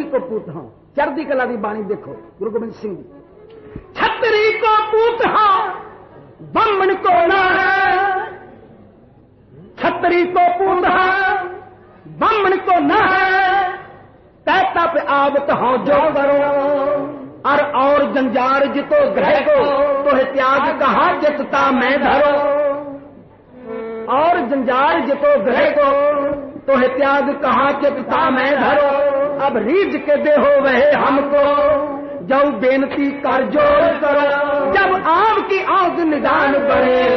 को पूत हाँ चढ़दी कला की बाणी देखो गुरु गोबिंद सिंह जी। छतरी को पूत हाँ ब्राह्मण को ना है, छतरी को पूत हाँ ब्राह्मण को ना है, कहता पे आवत हाँ जो करो और जंजार जितो ग्रह को तो है त्याग कहा जितता मैं धरो, और जंजार जितो ग्रह को तो है त्याग कहा चितता मैं धरो। अब रीझ के देहो वह हमको जब बेनती कर जोर करो, जब आपकी आंख निदान बने